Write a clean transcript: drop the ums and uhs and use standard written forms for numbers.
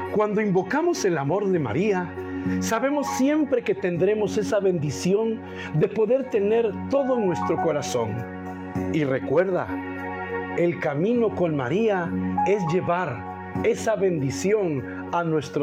Cuando invocamos el amor de María, sabemos siempre que tendremos esa bendición de poder tener todo en nuestro corazón. Y recuerda, el camino con María es llevar esa bendición a nuestros